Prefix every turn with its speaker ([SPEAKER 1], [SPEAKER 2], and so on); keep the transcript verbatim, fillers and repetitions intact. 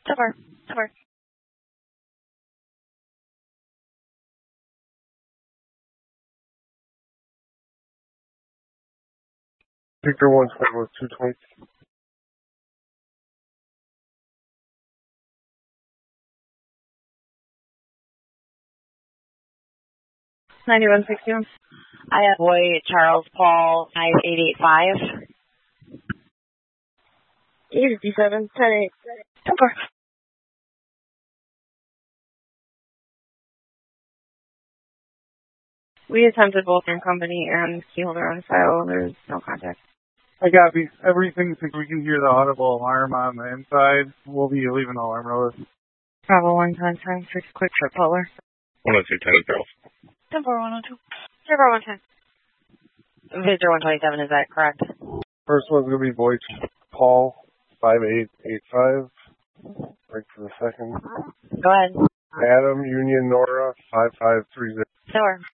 [SPEAKER 1] Over. Over.
[SPEAKER 2] Victor one twenty with two twenty.
[SPEAKER 1] ninety-one sixty-one.
[SPEAKER 3] I have boy Charles Paul five eight eight five.
[SPEAKER 1] eight fifty-seven, ten eight. Over. We attempted both your company and keyholder on file. There's no contact.
[SPEAKER 2] I got these. Everything so we can hear the audible alarm on the inside. We'll be leaving the alarm notice.
[SPEAKER 1] Bravo one ten ten six quick trip polar.
[SPEAKER 4] one oh two ten Charles.
[SPEAKER 1] ten four one oh two. Zero one ten.
[SPEAKER 3] Victor one twenty-seven, is that correct?
[SPEAKER 2] First one's gonna be boy Paul five eight eight five. Break for the second.
[SPEAKER 3] Go ahead.
[SPEAKER 2] Adam Union Nora five five three zero.
[SPEAKER 3] Sure.